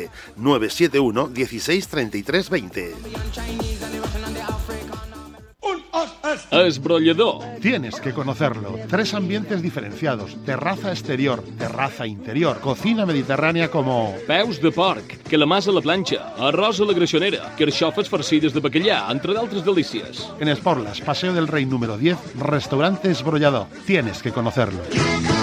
Alicante, 971 16 33 20. Esbrollador. Tienes que conocerlo. 3 ambientes diferenciados. Terraza exterior, terraza interior, cocina mediterránea como... Peus de porc, calamars a la planxa, arròs a la greixonera, carxofes farcides de bacallà, entre d'altres delícies. En Esporlas, Paseo del Rey número 10, restaurante Esbrollador. Tienes que conocerlo.